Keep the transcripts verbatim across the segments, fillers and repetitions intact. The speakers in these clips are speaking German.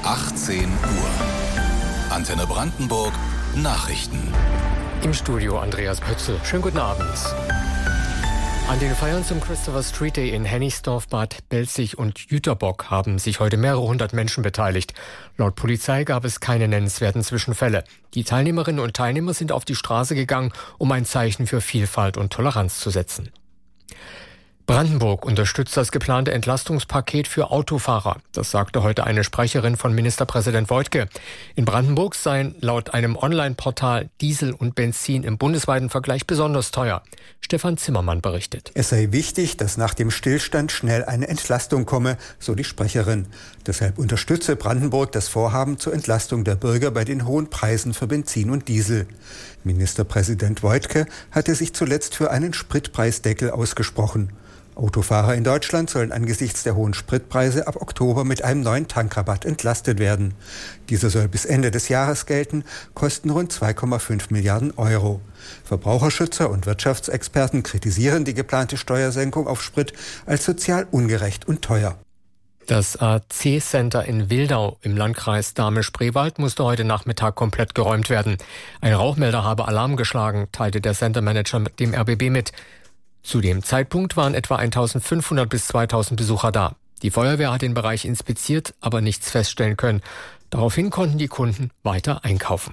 achtzehn Uhr. Antenne Brandenburg Nachrichten. Im Studio Andreas Pötzl. Schönen guten Abend. An den Feiern zum Christopher Street Day in Hennigsdorf, Bad Belzig und Jüterbock haben sich heute mehrere hundert Menschen beteiligt. Laut Polizei gab es keine nennenswerten Zwischenfälle. Die Teilnehmerinnen und Teilnehmer sind auf die Straße gegangen, um ein Zeichen für Vielfalt und Toleranz zu setzen. Brandenburg unterstützt das geplante Entlastungspaket für Autofahrer. Das sagte heute eine Sprecherin von Ministerpräsident Woidke. In Brandenburg seien laut einem Online-Portal Diesel und Benzin im bundesweiten Vergleich besonders teuer. Stefan Zimmermann berichtet. Es sei wichtig, dass nach dem Stillstand schnell eine Entlastung komme, so die Sprecherin. Deshalb unterstütze Brandenburg das Vorhaben zur Entlastung der Bürger bei den hohen Preisen für Benzin und Diesel. Ministerpräsident Woidke hatte sich zuletzt für einen Spritpreisdeckel ausgesprochen. Autofahrer in Deutschland sollen angesichts der hohen Spritpreise ab Oktober mit einem neuen Tankrabatt entlastet werden. Dieser soll bis Ende des Jahres gelten, kosten rund zwei Komma fünf Milliarden Euro. Verbraucherschützer und Wirtschaftsexperten kritisieren die geplante Steuersenkung auf Sprit als sozial ungerecht und teuer. Das A C-Center in Wildau im Landkreis Dahme-Spreewald musste heute Nachmittag komplett geräumt werden. Ein Rauchmelder habe Alarm geschlagen, teilte der Centermanager dem R B B mit. Zu dem Zeitpunkt waren etwa eintausendfünfhundert bis zweitausend Besucher da. Die Feuerwehr hat den Bereich inspiziert, aber nichts feststellen können. Daraufhin konnten die Kunden weiter einkaufen.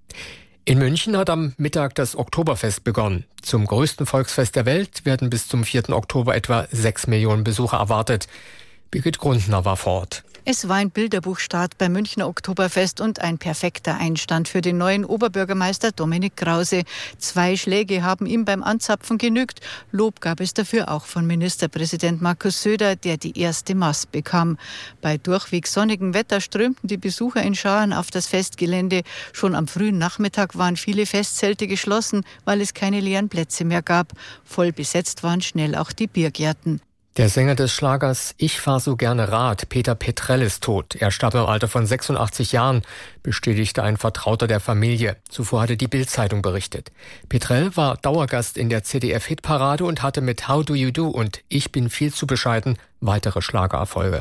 In München hat am Mittag das Oktoberfest begonnen. Zum größten Volksfest der Welt werden bis zum vierten Oktober etwa sechs Millionen Besucher erwartet. Birgit Grundner war vor Ort. Es war ein Bilderbuchstart beim Münchner Oktoberfest und ein perfekter Einstand für den neuen Oberbürgermeister Dominik Krause. Zwei Schläge haben ihm beim Anzapfen genügt. Lob gab es dafür auch von Ministerpräsident Markus Söder, der die erste Mast bekam. Bei durchweg sonnigem Wetter strömten die Besucher in Scharen auf das Festgelände. Schon am frühen Nachmittag waren viele Festzelte geschlossen, weil es keine leeren Plätze mehr gab. Voll besetzt waren schnell auch die Biergärten. Der Sänger des Schlagers Ich fahr so gerne Rad, Peter Petrell, ist tot. Er starb im Alter von sechsundachtzig Jahren, bestätigte ein Vertrauter der Familie. Zuvor hatte die Bild-Zeitung berichtet. Petrell war Dauergast in der Z D F-Hitparade und hatte mit How Do You Do und Ich bin viel zu bescheiden weitere Schlagererfolge.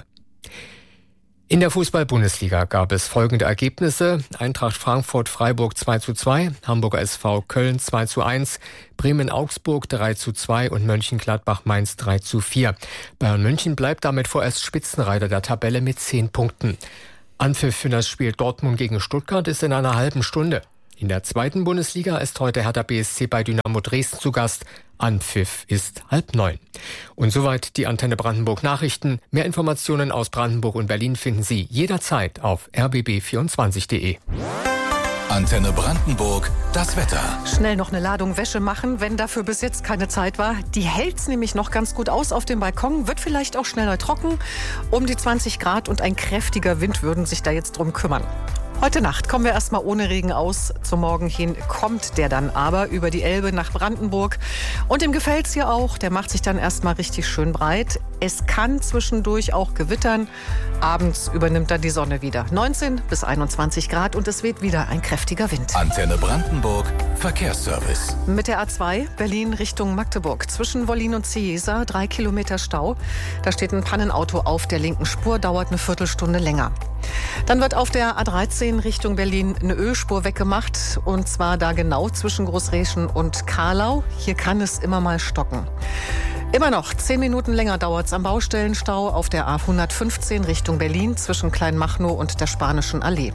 In der Fußball-Bundesliga gab es folgende Ergebnisse: Eintracht Frankfurt-Freiburg zwei zu zwei, Hamburger S V Köln zwei zu eins, Bremen-Augsburg drei zu zwei und Mönchengladbach-Mainz drei zu vier. Bayern München bleibt damit vorerst Spitzenreiter der Tabelle mit zehn Punkten. Anpfiff für das Spiel Dortmund gegen Stuttgart ist in einer halben Stunde. In der zweiten Bundesliga ist heute Hertha B S C bei Dynamo Dresden zu Gast. Anpfiff ist halb neun. Und soweit die Antenne Brandenburg Nachrichten. Mehr Informationen aus Brandenburg und Berlin finden Sie jederzeit auf r b b vierundzwanzig punkt d e. Antenne Brandenburg, das Wetter. Schnell noch eine Ladung Wäsche machen, wenn dafür bis jetzt keine Zeit war. Die hält's nämlich noch ganz gut aus auf dem Balkon, wird vielleicht auch schneller trocken. Um die zwanzig Grad und ein kräftiger Wind würden sich da jetzt drum kümmern. Heute Nacht kommen wir erstmal ohne Regen aus. Zum Morgen hin kommt der dann aber über die Elbe nach Brandenburg. Und dem gefällt's hier auch. Der macht sich dann erstmal richtig schön breit. Es kann zwischendurch auch gewittern. Abends übernimmt dann die Sonne wieder. neunzehn bis einundzwanzig Grad und es weht wieder ein kräftiger Wind. Antenne Brandenburg, Verkehrsservice. Mit der A zwei Berlin Richtung Magdeburg. Zwischen Wollin und Ciesa drei Kilometer Stau. Da steht ein Pannenauto auf der linken Spur, dauert eine Viertelstunde länger. Dann wird auf der A dreizehn Richtung Berlin eine Ölspur weggemacht. Und zwar da genau zwischen Großreschen und Karlau. Hier kann es immer mal stocken. Immer noch zehn Minuten länger dauert es am Baustellenstau auf der A hundertfünfzehn Richtung Berlin zwischen Kleinmachnow und der Spanischen Allee.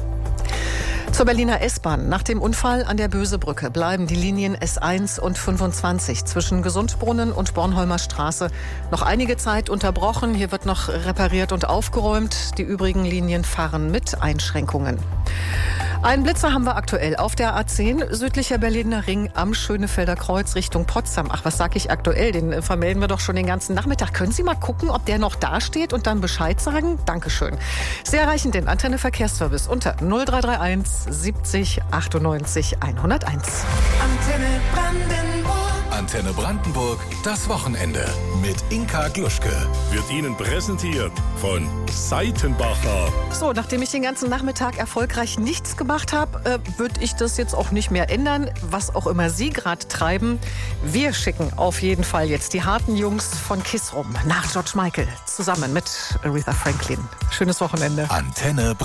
Zur Berliner S-Bahn. Nach dem Unfall an der Bösebrücke bleiben die Linien S eins und fünfundzwanzig zwischen Gesundbrunnen und Bornholmer Straße noch einige Zeit unterbrochen. Hier wird noch repariert und aufgeräumt. Die übrigen Linien fahren mit Einschränkungen. Einen Blitzer haben wir aktuell auf der A zehn, südlicher Berliner Ring am Schönefelder Kreuz Richtung Potsdam. Ach, was sag ich aktuell? Den vermelden wir doch schon den ganzen Nachmittag. Können Sie mal gucken, ob der noch da steht und dann Bescheid sagen? Dankeschön. Sie erreichen den Antenne Verkehrsservice unter null drei drei eins siebzig achtundneunzig hunderteins. Antenne Brandenburg. Antenne Brandenburg, das Wochenende mit Inka Gluschke. Wird Ihnen präsentiert von Seitenbacher. So, nachdem ich den ganzen Nachmittag erfolgreich nichts gemacht habe, äh, würde ich das jetzt auch nicht mehr ändern. Was auch immer Sie gerade treiben. Wir schicken auf jeden Fall jetzt die harten Jungs von Kiss rum nach George Michael zusammen mit Aretha Franklin. Schönes Wochenende. Antenne